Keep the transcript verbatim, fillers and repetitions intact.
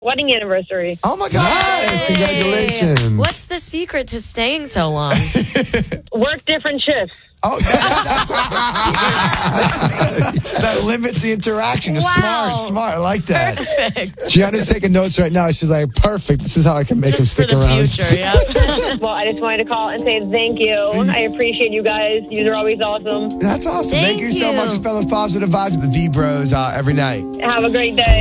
wedding anniversary. Oh, my God. Nice. Congratulations. What's the secret to staying so long? Work different shifts. Oh, that limits the interaction. It's Wow. smart, smart. I like that. Perfect. Gianna's taking notes right now. She's like, perfect. This is how I can make Just him for stick the around. future, yeah. Well, I just wanted to call and say thank you. I appreciate you guys. You are always awesome. That's awesome. Thank Thank, you so you. much, fellas. Positive vibes with the V-Bros uh, every night. Have a great day.